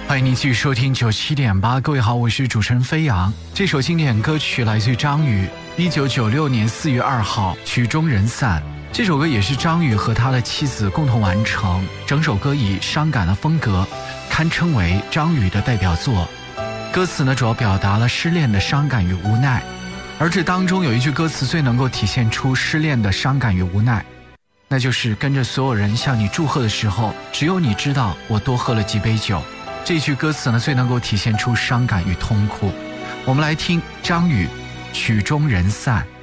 欢迎您继续收听97.8，各位好，我是主持人飞扬。这首经典歌曲来自于张宇，1996年4月2号《曲终人散》。这首歌也是张宇和他的妻子共同完成，整首歌以伤感的风格，堪称为张宇的代表作。歌词呢，主要表达了失恋的伤感与无奈，而这当中有一句歌词最能够体现出失恋的伤感与无奈，那就是跟着所有人向你祝贺的时候，只有你知道我多喝了几杯酒。这句歌词呢，最能够体现出伤感与痛苦。我们来听张宇《曲终人散》。